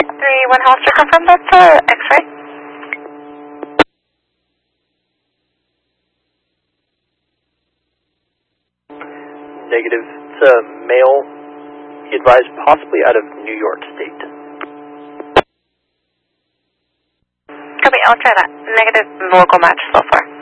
3-1 Holster, confirm that's X-ray. Negative. It's a male, he advised possibly out of New York State. Copy, I'll try that. Negative, local match so far.